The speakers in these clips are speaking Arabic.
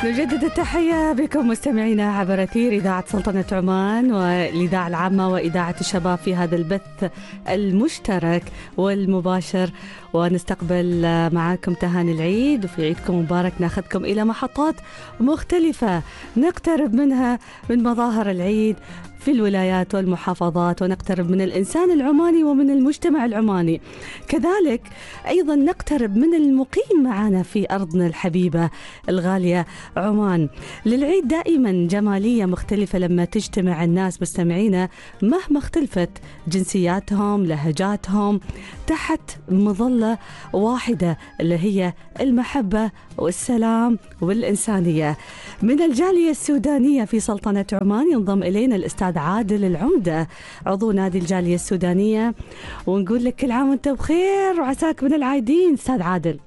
نجدد التحية بكم مستمعينا عبر أثير إذاعة سلطنة عمان والإذاعة العامة وإذاعة الشباب في هذا البث المشترك والمباشر، ونستقبل معكم تهاني العيد وفي عيدكم مبارك. ناخذكم إلى محطات مختلفة نقترب منها من مظاهر العيد في الولايات والمحافظات، ونقترب من الإنسان العماني ومن المجتمع العماني. كذلك أيضا نقترب من المقيم معنا في أرضنا الحبيبة الغالية عمان. للعيد دائما جمالية مختلفة لما تجتمع الناس مستمعينا مهما اختلفت جنسياتهم لهجاتهم تحت مظلة واحدة اللي هي المحبة والسلام والإنسانية. من الجالية السودانية في سلطنة عمان ينضم إلينا الأستاذ عادل العمدة عضو نادي الجالية السودانية، ونقول لك كل عام وانت بخير وعساك من العايدين أستاذ عادل.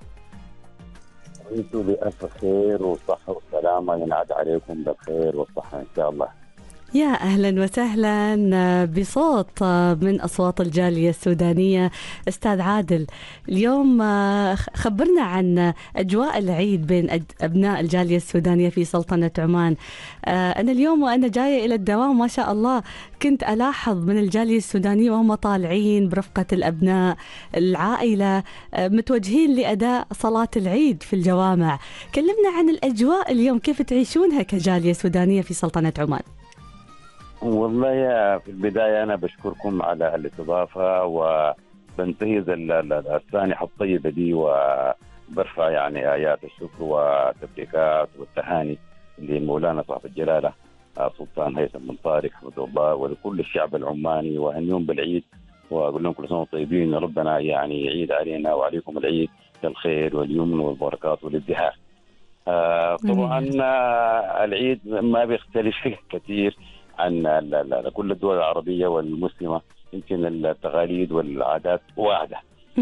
انتم بألف خير والصحة والسلامة، ينعاد عليكم بالخير والصحة إن شاء الله. يا أهلا وسهلا بصوت من أصوات الجالية السودانية. أستاذ عادل، اليوم خبرنا عن أجواء العيد بين أبناء الجالية السودانية في سلطنة عمان. أنا اليوم وأنا جاية إلى الدوام ما شاء الله كنت ألاحظ من الجالية السودانية وهم طالعين برفقة الأبناء العائلة متوجهين لأداء صلاة العيد في الجوامع. كلمنا عن الأجواء اليوم، كيف تعيشونها كجالية سودانية في سلطنة عمان؟ والله في البداية أنا بشكركم على الاستضافة وبنتهز السانحة الطيبة دي وبرفع يعني آيات الشكر والتبريكات والتهاني لمولانا صاحب الجلالة سلطان هيثم بن طارق حفظه الله ولكل الشعب العماني، وأن يوم بالعيد وأقول لهم كل سنة طيبين، ربنا يعني يعيد علينا وعليكم العيد بالخير واليمن والبركات والازدهار. طبعا العيد ما بيختلف كثير عن كل الدول العربية والمسلمة، يمكن التقاليد والعادات واحدة.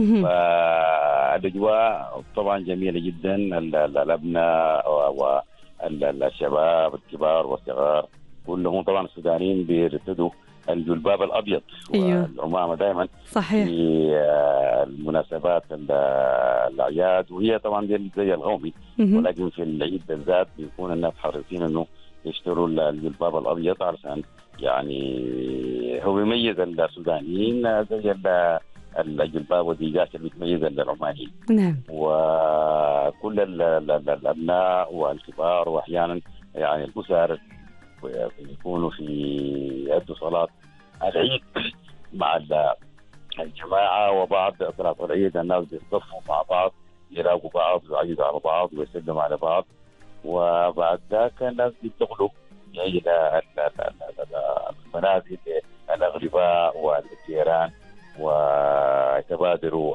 فالأجواء طبعا جميلة جدا، الأبناء والشباب الكبار والصغار كلهم طبعا السودانيين بيرتدوا الجلباب الأبيض والعمامة دائما صحيح في المناسبات الأعياد، وهي طبعا زي الغومي، ولكن في العيد بالذات بيكون الناس حريصين انه يشتروا الجلباب الابيض علشان يعني هو يميز السودانيين زي الجلباب والديجاج اللي بتميز العمانيين. نعم. وكل الابناء والكبار واحيانا يعني الاسر يكونوا في يؤدوا صلاه العيد مع الجماعه، وبعد صلاه العيد الناس بيصطفوا مع بعض يراقبوا بعض ويعيدوا على بعض ويسلموا على بعض، وبعد ذاك الناس بينتقلوا إلى المنازل الأغرباء والجيران ويتبادروا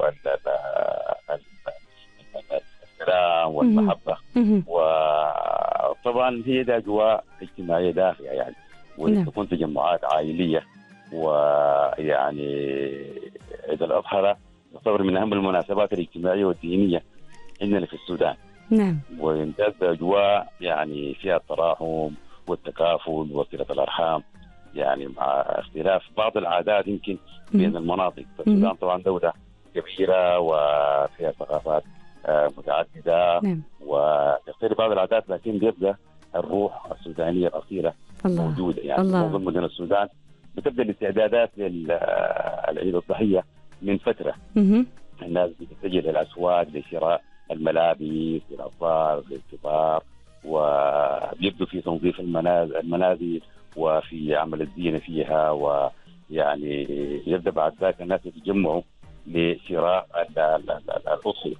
السلام والمحبة. وطبعا هي أجواء اجتماعية دافئة يعني، وتكون تجمعات عائلية، ويعني عيد الأضحى يعتبر من أهم المناسبات الاجتماعية والدينية عندنا في السودان. نعم. ويمتاز بأجواء يعني فيها التراحم والتكافل وصلة الأرحام، يعني مع اختلاف بعض العادات يمكن بين المناطق. السودان طبعا دولة كبيرة وفيها ثقافات متعددة. نعم. وتختلف بعض العادات، لكن بيبقى الروح السودانية الأصيلة موجودة. يعني معظم مدن السودان بتبدأ الاستعدادات للعيد الضحية من فترة. الناس بتتجه للأسواق لشراء الملابس للأطفال للكبار، وبيبدو في تنظيف المنازل وفي عمل الزينة فيها، ويعني يبدأ بعد ذلك الناس يتجمعوا لشراء الأضحية.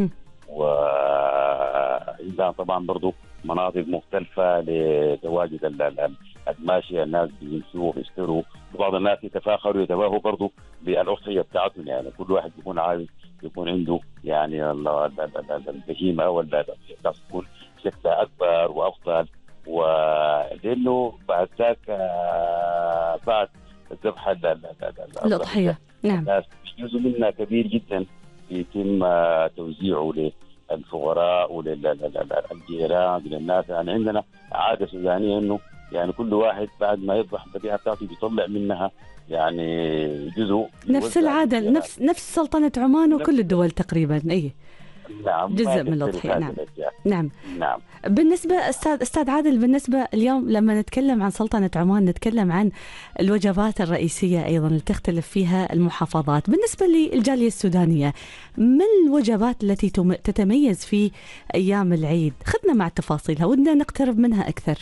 وإذا طبعا برضو مناطق مختلفة لتواجد الماشية، الناس بيمشوا ويشتروا، وبعض الناس يتفاخروا ويتباهوا برضو بالأضحية بتاعتهم، يعني كل واحد يكون عايز يكون عنده يعني البهيمة والأضحية تكون شكلها أكبر وأفضل. ولأنه بعد ذاك بعد الذبح الأضحية الناس جزء منها كبير جدا يتم توزيعه للفقراء وللجيران وللناس. يعني عندنا عادة سودانية إنه يعني كل واحد بعد ما يذبح الذبيحة بتاعته بيطلع منها يعني جزء، نفس العادة، نفس سلطنة عمان وكل الدول تقريبا. نعم جزء من الأضحية. نعم. نعم. نعم. بالنسبة أستاذ عادل، بالنسبة اليوم لما نتكلم عن سلطنة عمان نتكلم عن الوجبات الرئيسية أيضا اللي تختلف فيها المحافظات. بالنسبة للجالية السودانية، ما الوجبات التي تتميز في أيام العيد؟ خذنا مع تفاصيلها ودنا نقترب منها أكثر.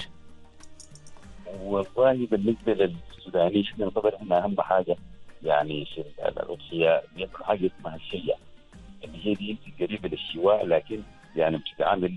والله بالنسبة للسودانيين نعتبر احنا أهم حاجة يعني في الأضحية بياكلوا حاجة اسمها الشيا، اللي هي دي يمكن قريبة للشواء، لكن يعني بتتعامل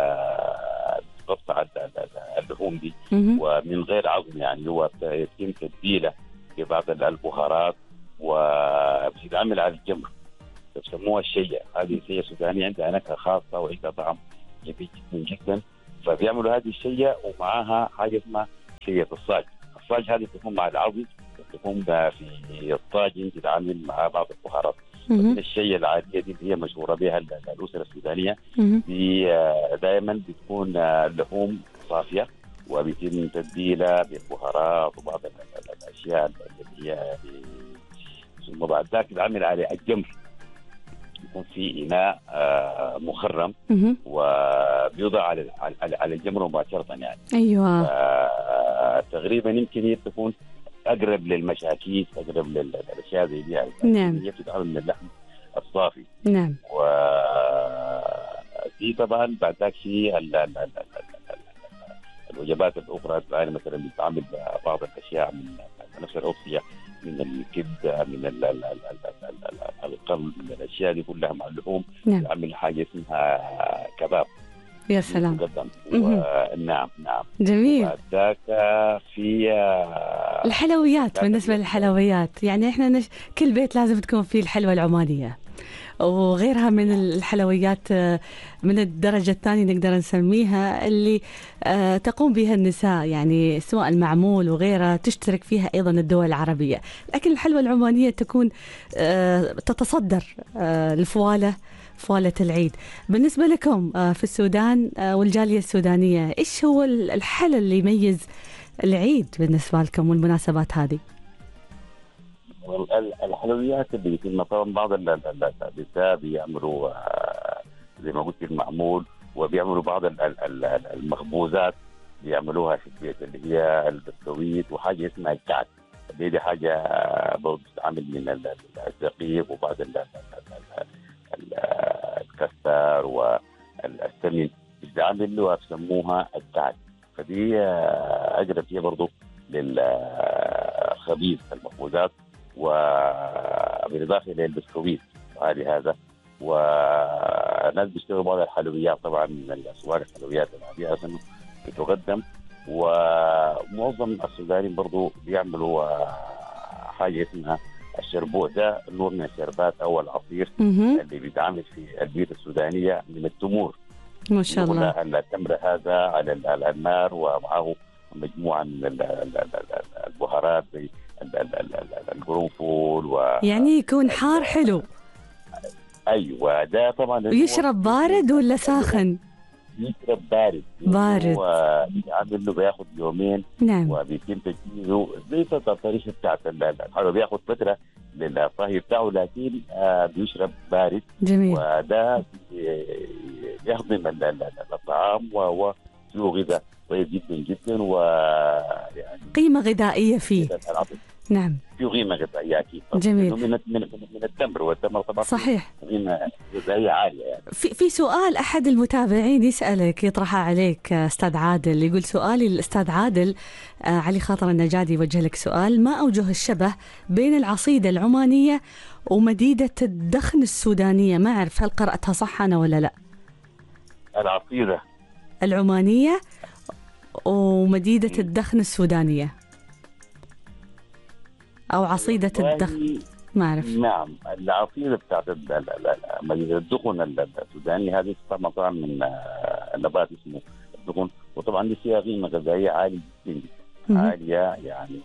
تقطع اللحوم دي ومن غير عظم، يعني هو يتم تتبيله ببعض البهارات وبتتعمل على الجمر، بسموها الشيا. هذه الشيا السودانية عندها نكهة خاصة وعندها طعم جميل جدا جدا. فبيعملوا هذه الشيا ومعاها حاجة اسمها شية الصاج. الصاج هذه تكون مع العظم، تكون في الطاجن تتعامل مع بعض البهارات. الشيء العادية دي اللي هي مشهورة بها الأسرة السودانية دي دائما بتكون اللحوم صافية وبيتم تتبيلها بالبهارات وبعض الأشياء اللي هي ثم بعد ذلك العمل على الجمر، يكون في إناء مخرم وبيوضع على الجمر مباشرة يعني. أيوة. تقريبا يمكن هي تكون أقرب للمشاكيس، أقرب للأشياء زي دي. نعم. هي بتتعمل من اللحم الصافي. نعم. ودي طبعا بعد ذاك شيء الوجبات الأخرى يعني مثلا بتتعمل بعض الأشياء من نفس الأوصية، من الكبدة، من القلب، من الأشياء دي كلها مع اللحوم. نعم. تعمل حاجة اسمها كباب. يا سلام. نعم. جميل. بعد ذاك في الحلويات. بالنسبة للحلويات يعني احنا كل بيت لازم تكون فيه الحلوى العمانية وغيرها من الحلويات من الدرجة الثانية نقدر نسميها، اللي تقوم بها النساء، يعني سواء المعمول وغيرها تشترك فيها أيضا الدول العربية. لكن الحلوى العمانية تكون تتصدر الفوالة، فوالة العيد. بالنسبة لكم في السودان والجالية السودانية، إيش هو الحل اللي يميز العيد بالنسبة لكم والمناسبات هذه؟ الحلويات اللي يتم طبعا بعض النساء بيعملوا زي ما قلت المعمول، وبيعملوا بعض المخبوزات بيعملوها في البيت اللي هي البسكويت وحاجة اسمها الكعك. دي حاجة برضه بتتعمل من الدقيق وبعض الكسر والسمن بيستعملوا بيسموها الكعك. فدي أقرب فيها برضه للخبيز المخبوزات، وبالإضافة إلى البسكويت وهذه هذا. وناس بيشتغلوا بعض الحلويات طبعا من الأسواق الحلويات العادية عشان بتقدم. ومعظم السودانيين برضو بيعملوا حاجة اسمها الشربوع، ده نوع من الشربات أو العصير اللي بيتعمل في البيوت السودانية من التمور. ما شاء الله. التمر هذا على النار ومعه مجموعة من البهارات زي القرنفل يعني يكون حار حلو. ايوه ده طبعا. يشرب بارد ولا ساخن؟ يشرب بارد. ويعمل له بياخد يومين. نعم. وبيتم تجهيزه زي الطريقه بتاعت الحلوى، بياخد فتره للطهي بتاعه، لكن بيشرب بارد. جميل. وده يهضم الطعام وهو فيه غذاء طيب جدا جدا، ويعني قيمة غذائية فيه. نعم. في قيمة غذائية أكيد. جميل. من التمر، والتمر طبعا صحيح قيمة غذائية عالية يعني. في سؤال أحد المتابعين يسألك، يطرحه عليك أستاذ عادل، يقول سؤالي للأستاذ عادل علي خاطر النجادي يوجه لك سؤال: ما أوجه الشبه بين العصيدة العمانية ومديدة الدخن السودانية؟ ما أعرف هل قرأتها صح أنا ولا لا. العصيدة العمانية ومديدة الدخن السودانية أو عصيدة الدخن، ما أعرف. نعم العصيدة بتاعت مديدة الدخن السودانية هذه طبعا من نبات اسمه الدخن، وطبعا دي فيها قيمة غذائية عالية جدا عالية يعني.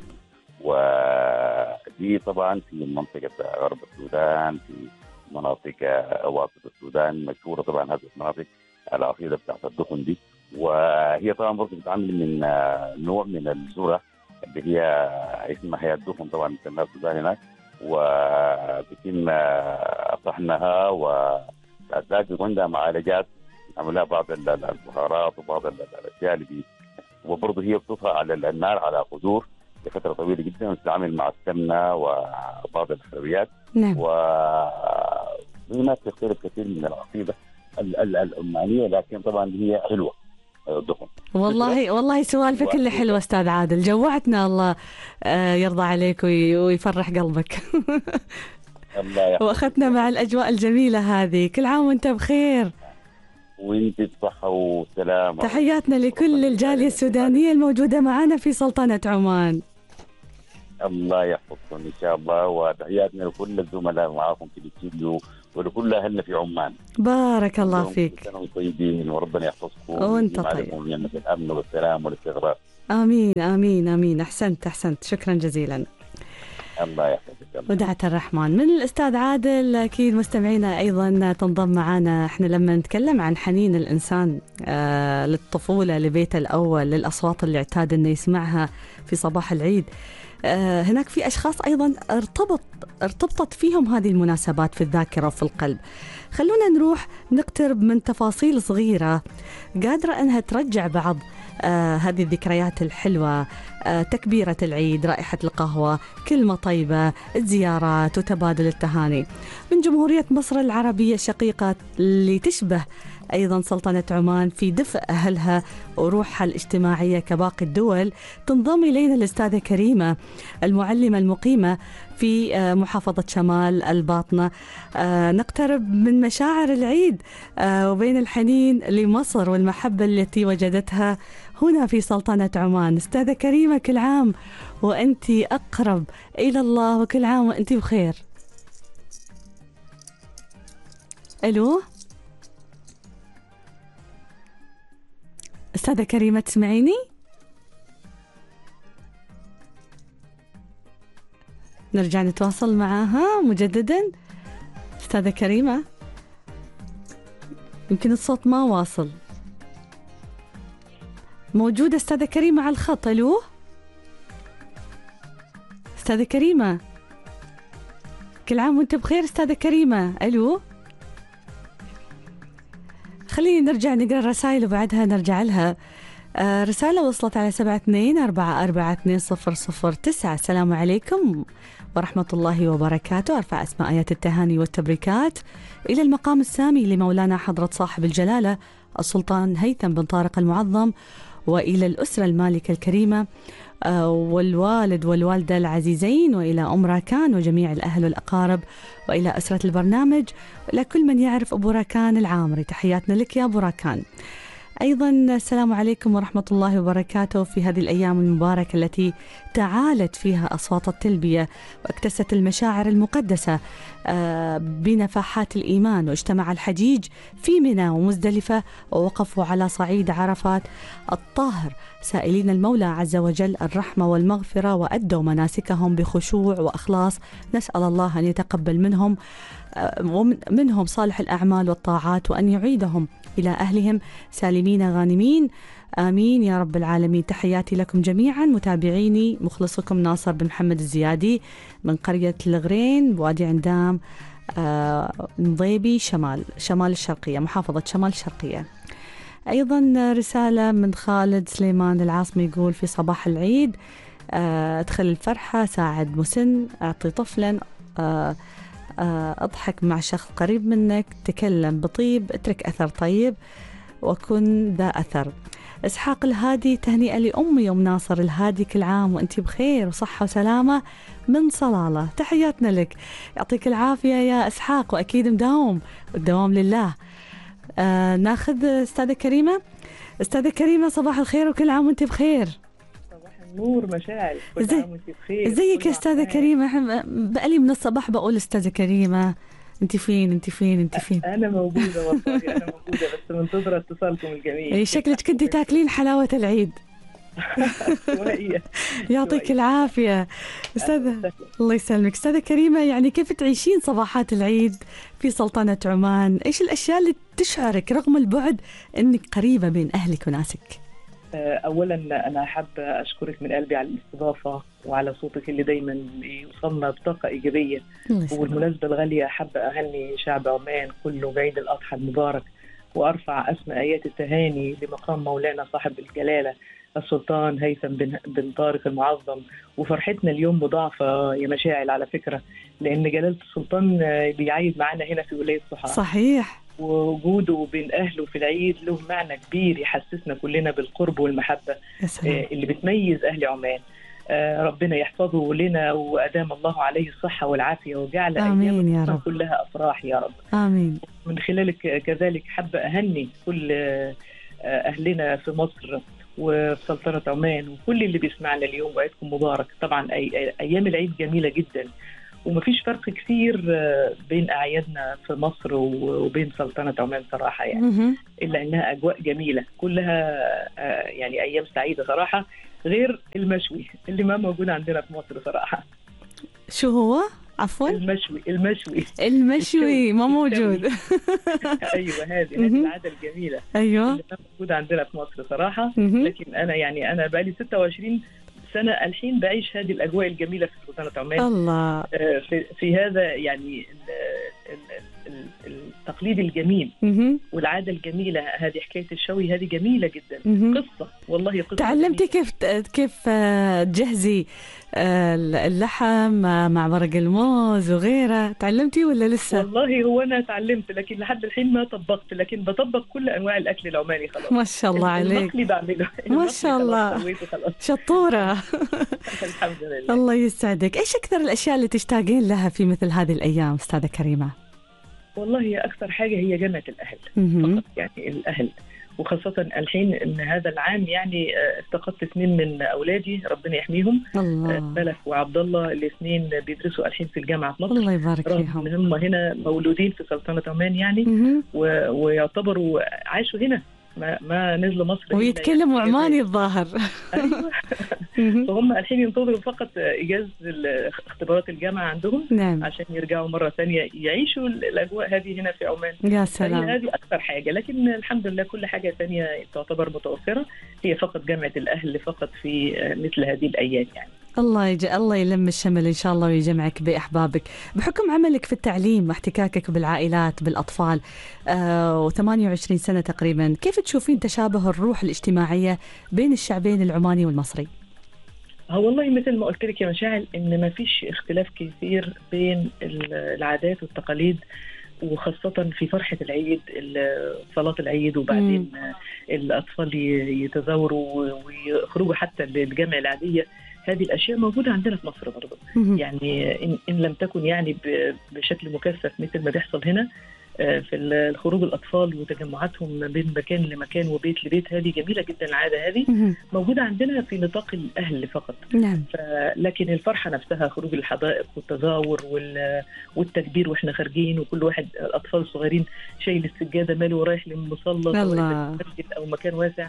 ودي طبعا في منطقة غرب السودان، في مناطق وسط السودان مشهورة طبعا هذه المناطق العصيدة بتاعت الدخن دي. وهي طبعا برضه بتتعمل من نوع من الذرة اللي هي اسمها هي الدخن طبعا في السودان هناك، وبيتم طحنها لكن عندها معالجات عملها بعض البهارات وبعض الاشياء اللي وبرضه هي بتطهى على النار على قدور لفتره طويله جدا، وتتعامل مع السمنه وبعض الحلويات. نعم. وهناك تختلف كثير من العقيده العمانيه، لكن طبعا هي حلوه الدخن. والله سوالفك اللي حلوه استاذ عادل، جوعتنا. الله يرضى عليك ويفرح قلبك. واخذنا مع الاجواء الجميله هذه. كل عام وانت بخير. وانت بصحه وسلامه. تحياتنا لكل الجاليه السودانيه الموجوده معنا في سلطنه عمان. الله يحفظكم ان شاء الله، وتحياتنا لكل الزملاء معاكم في الاستوديو ولكل اهلنا في عمان. بارك الله فيك. كلكم طيبين وربنا يحفظكم وانت طيب. نعمة الامن والسلام والاستقرار. امين امين امين. احسنت شكرا جزيلا. الله يحفظك. ودعة الرحمن من الأستاذ عادل. أكيد مستمعينا أيضا تنضم معنا. إحنا لما نتكلم عن حنين الإنسان للطفولة، لبيته الأول، للأصوات اللي اعتاد أنه يسمعها في صباح العيد، هناك في أشخاص أيضا ارتبطت فيهم هذه المناسبات في الذاكرة وفي القلب. خلونا نروح نقترب من تفاصيل صغيرة قادرة أنها ترجع بعض هذه الذكريات الحلوة. تكبيرة العيد، رائحة القهوة، كلمة طيبة، الزيارات وتبادل التهاني من جمهورية مصر العربية الشقيقة اللي تشبه أيضا سلطنة عمان في دفء أهلها وروحها الاجتماعية كباقي الدول. تنضم إلينا الأستاذة كريمة المعلمة المقيمة في محافظة شمال الباطنة. نقترب من مشاعر العيد وبين الحنين لمصر والمحبة التي وجدتها هنا في سلطنة عمان. أستاذة كريمة، كل عام وأنت أقرب إلى الله، وكل عام وأنت بخير. ألو أستاذة كريمة، تسمعيني؟ نرجع نتواصل معاها مجددا. أستاذة كريمة، يمكن الصوت ما واصل. موجودة أستاذة كريمة على الخط؟ ألو أستاذة كريمة، كل عام وانت بخير أستاذة كريمة. ألو، خليني نرجع نقرأ الرسائل وبعدها نرجع لها. رسالة وصلت على 72442009. السلام عليكم ورحمة الله وبركاته. أرفع أسماء آيات التهاني والتبريكات إلى المقام السامي لمولانا حضرة صاحب الجلالة السلطان هيثم بن طارق المعظم، وإلى الأسرة المالكة الكريمة والوالد والوالدة العزيزين، وإلى أم راكان وجميع الأهل والأقارب، وإلى أسرة البرنامج، وإلى كل من يعرف أبو راكان العامري. تحياتنا لك يا أبو راكان. أيضا السلام عليكم ورحمة الله وبركاته. في هذه الأيام المباركة التي تعالت فيها أصوات التلبية واكتست المشاعر المقدسة بنفحات الإيمان، واجتمع الحجيج في منى ومزدلفة ووقفوا على صعيد عرفات الطاهر سائلين المولى عز وجل الرحمة والمغفرة، وأدوا مناسكهم بخشوع وأخلاص. نسأل الله أن يتقبل منهم صالح الأعمال والطاعات، وأن يعيدهم إلى أهلهم سالمين غانمين، آمين يا رب العالمين. تحياتي لكم جميعا متابعيني، مخلصكم ناصر بن محمد الزيادي من قرية الغرين بوادي عندام، نضيبي، شمال الشرقية، محافظة شمال الشرقية. أيضا رسالة من خالد سليمان العاصمي يقول: في صباح العيد ادخل الفرحة، ساعد مسن، أعطي طفلا، اضحك مع شخص قريب منك، تكلم بطيب، اترك أثر طيب وكن ذا أثر. إسحاق الهادي: تهنئة لأمي أم ناصر الهادي، كل عام وأنت بخير وصحة وسلامة من صلالة. تحياتنا لك، يعطيك العافية يا إسحاق، وأكيد مداوم والدوام لله. ناخذ أستاذة كريمة. أستاذة كريمة، صباح الخير وكل عام وأنت بخير. نور مشاعر، كل عام وانت بخير. ازيك يا استاذه كريمه؟ بقالي من الصباح بقول استاذه كريمه انت فين. انا موجوده والله، انا موجوده، بس منتظره اتصالكم الجميل. اي شكلك كنتي تاكلين حلاوه العيد. يعطيك العافيه استاذه. الله يسلمك استاذه كريمه. يعني كيف تعيشين صباحات العيد في سلطنه عمان؟ ايش الاشياء اللي تشعرك رغم البعد انك قريبه بين اهلك وناسك؟ أولا أنا حابة أشكرك من قلبي على الاستضافة وعلى صوتك اللي دايما يوصلنا بطاقة إيجابية. والمناسبة الغالية حابة أهني شعب عمان كله بعيد الأضحى المبارك، وأرفع أسمى آيات التهاني لمقام مولانا صاحب الجلالة السلطان هيثم بن طارق المعظم. وفرحتنا اليوم مضاعفة يا مشاعل على فكرة، لأن جلالة السلطان بيعيد معنا هنا في ولاية صحراء. صحيح. ووجوده بين أهله في العيد له معنى كبير يحسسنا كلنا بالقرب والمحبة اللي بتميز أهل عمان. ربنا يحفظه لنا وأدام الله عليه الصحة والعافية وجعل أيام كلها أفراح يا رب. آمين. من خلالك كذلك حابة أهني كل أهلنا في مصر وفي سلطنة عمان وكل اللي بيسمعنا اليوم، وعيدكم مبارك. طبعا أيام العيد جميلة جدا، ومفيش فرق كثير بين أعيادنا في مصر وبين سلطنة عمان صراحة يعني، إلا أنها أجواء جميلة كلها يعني أيام سعيدة صراحة، غير المشوي اللي ما موجود عندنا في مصر صراحة. شو هو؟ عفوا؟ المشوي ما موجود. أيوة، هذه العادة الجميلة أيوة اللي ما موجودة عندنا في مصر صراحة. لكن أنا بقالي 26 سنة الحين بعيش هذه الأجواء الجميلة في سلطنة عمان. الله. في هذا يعني التقليد الجميل والعادة الجميلة. هذه حكاية الشوي هذه جميلة جدا. قصة والله قصة. تعلمتي كيف تجهزي اللحم مع ورق الموز وغيره؟ تعلمتي ولا لسه؟ والله هو أنا تعلمت، لكن لحد الحين ما طبقت، لكن بطبق كل أنواع الأكل العماني خلاص. ما شاء الله عليك. المقلي بعمله. ما شاء الله، شطورة. الحمد لله. الله يسعدك. إيش أكثر الأشياء اللي تشتاقين لها في مثل هذه الأيام أستاذة كريمة؟ والله هي أكثر حاجة هي جمعة الأهل فقط، يعني الأهل، وخاصة الحين إن هذا العام يعني افتقدت 2 من أولادي ربنا يحميهم، ملك وعبد الله، الاثنين بيدرسوا الحين في الجامعة في مصر. الله يبارك فيهم. هم هنا مولودين في سلطنة عمان يعني، ويعتبروا عاشوا هنا، ما نزلوا مصر ويتكلموا عماني الظاهر. أيوة. فهم الحين ينتظروا فقط إجازة اختبارات الجامعة عندهم. نعم. عشان يرجعوا مرة ثانية يعيشوا الأجواء هذه هنا في عمان. يا سلام. هذه أكثر حاجة، لكن الحمد لله كل حاجة ثانية تعتبر متوفرة، هي فقط جامعة الأهل فقط في مثل هذه الأيام يعني. الله يلم الشمل إن شاء الله ويجمعك بأحبابك. بحكم عملك في التعليم واحتكاكك بالعائلات بالأطفال و28 سنة تقريبا، كيف تشوفين تشابه الروح الاجتماعية بين الشعبين العماني والمصري؟ والله مثل ما قلت لك يا مشاعل إن ما فيش اختلاف كثير بين العادات والتقاليد، وخاصة في فرحة العيد، صلاة العيد، وبعدين الأطفال يتزوروا ويخرجوا حتى للجامعة العادية. هذه الأشياء موجودة عندنا في مصر برضو يعني، إن لم تكن يعني بشكل مكثف مثل ما بيحصل هنا في الخروج الأطفال وتجمعاتهم بين مكان لمكان وبيت لبيت. هذه جميلة جدا العادة هذه موجودة عندنا في نطاق الأهل فقط. نعم. لكن الفرحة نفسها، خروج الحدائق والتزاور والتكبير وإحنا خارجين، وكل واحد الأطفال الصغيرين شايل السجادة ماله ورايح للمصلى أو مكان واسع.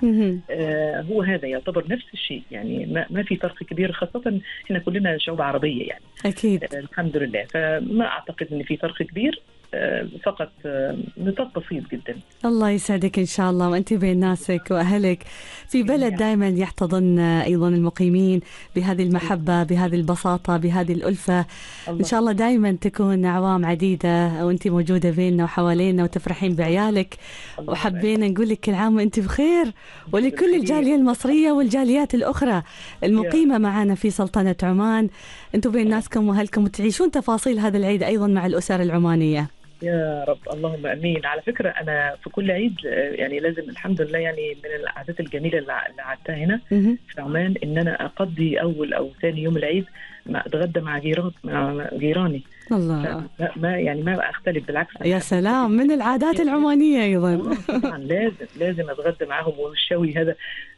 هو هذا يعتبر نفس الشيء يعني، ما في فرق كبير، خاصة إحنا كلنا شعوب عربية يعني. أكيد. الحمد لله. فما أعتقد إن في فرق كبير، فقط نطاق بسيط جدا. الله يسعدك إن شاء الله، وأنت بين ناسك وأهلك في بلد دائما يحتضن أيضا المقيمين بهذه المحبة، بهذه البساطة، بهذه الألفة. إن شاء الله دائما تكون أعوام عديدة وأنت موجودة بيننا وحوالينا وتفرحين بعيالك. وحبينا نقول لك كل عام وأنت بخير، ولكل الجالية المصرية والجاليات الأخرى المقيمة معنا في سلطنة عمان. أنتم بين ناسكم وأهلكم وتعيشون تفاصيل هذا العيد أيضا مع الأسر العمانية. يا رب، اللهم امين. على فكره انا في كل عيد يعني لازم الحمد لله يعني من العادات الجميله اللي عدتها هنا في عمان ان انا اقضي اول او ثاني يوم العيد اتغدى مع جيراني. الله. ما اختلف، بالعكس. يا سلام، من العادات العمانيه ايضا. طبعا لازم اتغدى معهم، والشوي هذا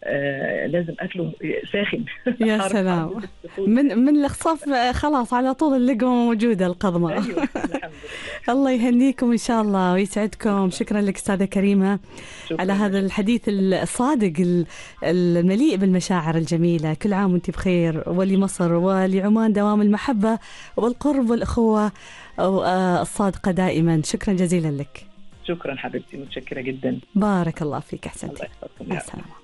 لازم اكله ساخن. يا سلام. من الخصاف خلاص على طول اللقمه موجوده القضمه. ايوه الحمد لله. الله يهنيكم ان شاء الله ويسعدكم. شكرا لك استاذه كريمه على هذا الحديث الصادق المليء بالمشاعر الجميله. كل عام وانت بخير، ولمصر ولعمان دوام المحبه والقرب والاخوه الصادقه دائما. شكرا جزيلا لك. شكرا حبيبتي، متشكره جدا. بارك الله فيك، احسنتي. الله يحفظكم. السلام.